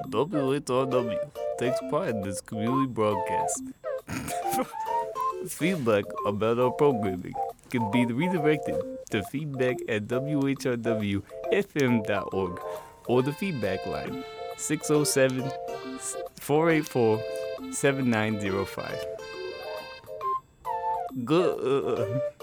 WHRW takes part in this community broadcast. Feedback about our programming can be redirected to feedback at whrwfm.org or the feedback line 607 484 7905. Good.